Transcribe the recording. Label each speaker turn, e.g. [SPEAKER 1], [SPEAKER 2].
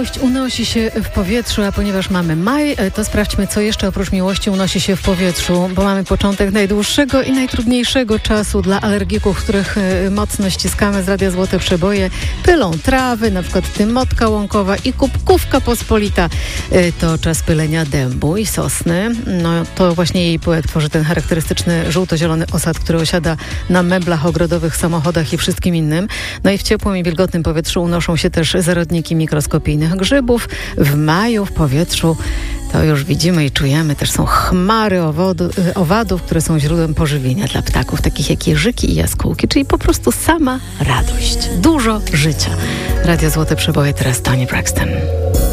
[SPEAKER 1] Miłość unosi się w powietrzu, a ponieważ mamy maj, to sprawdźmy, co jeszcze oprócz miłości unosi się w powietrzu, bo mamy początek najdłuższego i najtrudniejszego czasu dla alergików, których mocno ściskamy z Radia Złote Przeboje. Pylą trawy, na przykład tymotka łąkowa i kubkówka pospolita. To czas pylenia dębu i sosny. No to właśnie jej pyłek tworzy ten charakterystyczny żółto-zielony osad, który osiada na meblach ogrodowych, samochodach i wszystkim innym. No i w ciepłym i wilgotnym powietrzu unoszą się też zarodniki mikroskopijnych grzybów. W maju w powietrzu to już widzimy i czujemy, też są chmary owadów, które są źródłem pożywienia dla ptaków, takich jak jeżyki i jaskółki, czyli po prostu sama radość. Dużo życia. Radio Złote Przeboje, teraz Toni Braxton.